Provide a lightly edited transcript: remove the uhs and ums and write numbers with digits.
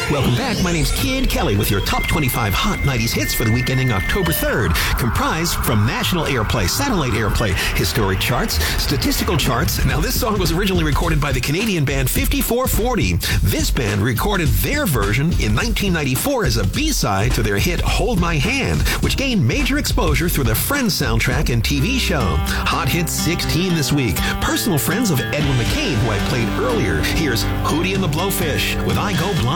Welcome back. My name's Kid Kelly with your top 25 hot 90s hits for the week ending October 3rd, comprised from national airplay, satellite airplay, historic charts, statistical charts. Now, this song was originally recorded by the Canadian band 5440. This band recorded their version in 1994 as a B-side to their hit Hold My Hand, which gained major exposure through the Friends soundtrack and TV show. Hot Hits 16 this week. Personal friends of Edwin McCain, who I played earlier. Here's Hootie and the Blowfish with I Go Blind.